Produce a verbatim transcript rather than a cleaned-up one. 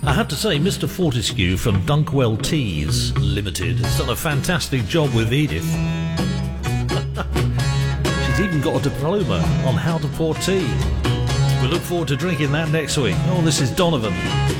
I have to say, Mister Fortescue from Dunkwell Teas Limited has done a fantastic job with Edith. She's even got a diploma on how to pour tea. We look forward to drinking that next week. Oh, this is Donovan.